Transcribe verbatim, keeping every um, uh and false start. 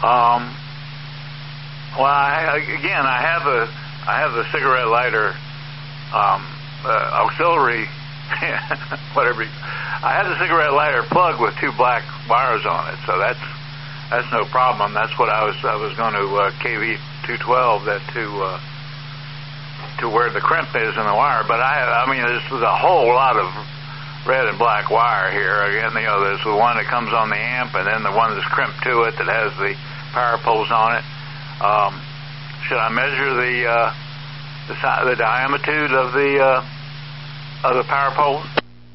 Um, well, I, again, I have a I have the cigarette lighter um, uh, auxiliary, whatever. You, I have the cigarette lighter plug with two black wires on it, so that's that's no problem. That's what I was I was going to uh, K V two twelve that to uh, to where the crimp is in the wire. But I I mean, there's a whole lot of red and black wire here. Again, you know, there's the one that comes on the amp, and then the one that's crimped to it that has the power poles on it. Um, should I measure the uh, the, the diameter of the uh, of the power poles?